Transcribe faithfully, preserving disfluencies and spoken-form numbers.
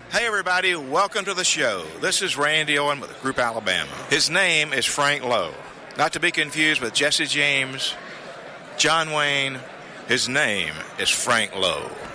Hey everybody, welcome to the show. This is Randy Owen with Group Alabama. His name is Frank Lowe. Not to be confused with Jesse James, John Wayne. His name is Frank Lowe.